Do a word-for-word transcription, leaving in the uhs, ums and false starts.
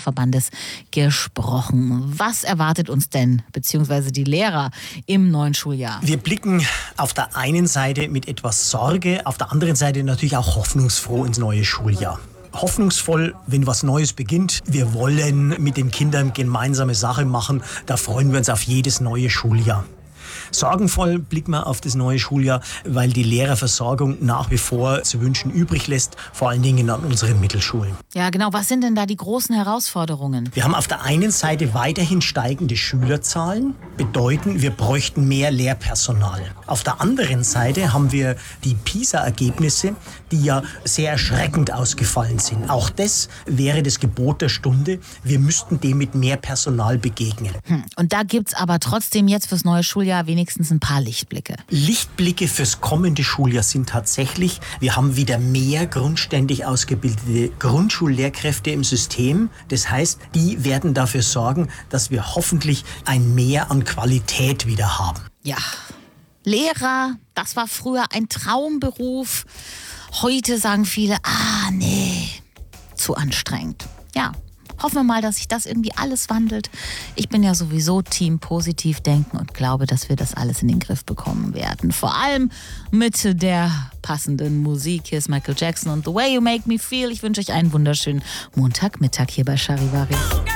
Lehrerverbandes gesprochen. Was erwartet uns denn, beziehungsweise die Lehrer im neuen Schuljahr? Wir blicken auf der einen Seite mit etwas Sorge, auf der anderen Seite natürlich auch hoffnungsfroh ins neue Schuljahr. Hoffnungsvoll, wenn was Neues beginnt. Wir wollen mit den Kindern gemeinsame Sache machen. Da freuen wir uns auf jedes neue Schuljahr. Sorgenvoll blicken wir auf das neue Schuljahr, weil die Lehrerversorgung nach wie vor zu wünschen übrig lässt, vor allen Dingen an unseren Mittelschulen. Ja, genau. Was sind denn da die großen Herausforderungen? Wir haben auf der einen Seite weiterhin steigende Schülerzahlen, bedeuten, wir bräuchten mehr Lehrpersonal. Auf der anderen Seite haben wir die PISA-Ergebnisse, die ja sehr erschreckend ausgefallen sind. Auch das wäre das Gebot der Stunde. Wir müssten dem mit mehr Personal begegnen. Hm. Und da gibt's aber trotzdem jetzt fürs neue Schuljahr wenigstens ein paar Lichtblicke. Lichtblicke fürs kommende Schuljahr sind tatsächlich, wir haben wieder mehr grundständig ausgebildete Grundschullehrkräfte im System. Das heißt, die werden dafür sorgen, dass wir hoffentlich ein Mehr an Qualität wieder haben. Ja, Lehrer, das war früher ein Traumberuf. Heute sagen viele, ah nee, zu anstrengend. Ja. Hoffen wir mal, dass sich das irgendwie alles wandelt. Ich bin ja sowieso Team positiv denken und glaube, dass wir das alles in den Griff bekommen werden. Vor allem mit der passenden Musik. Hier ist Michael Jackson und The Way You Make Me Feel. Ich wünsche euch einen wunderschönen Montagmittag hier bei Charivari.